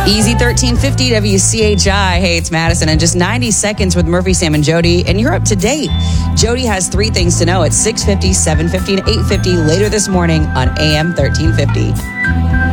Easy 1350 WCHI. Hey, it's Madison. In just 90 seconds with Murphy, Sam, and Jody. And you're up to date. Jody has 3 things to know at 6:50, 7:50, and 8:50 later this morning on AM 1350.